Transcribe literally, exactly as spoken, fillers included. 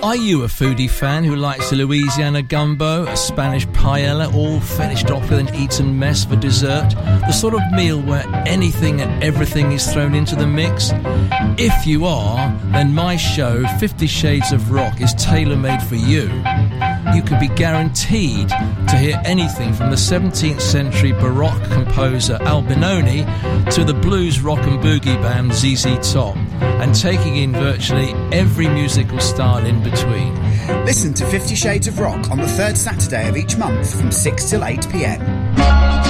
Are you a foodie fan who likes a Louisiana gumbo, a Spanish paella, all finished off with an Eton mess for dessert? The sort of meal where anything and everything is thrown into the mix? If you are, then my show, Fifty Shades of Rock, is tailor-made for you. You could be guaranteed to hear anything from the seventeenth century Baroque composer Albinoni to the blues rock and boogie band Z Z Top, and taking in virtually every musical style in between. Listen to Fifty Shades of Rock on the third Saturday of each month from six till eight p m.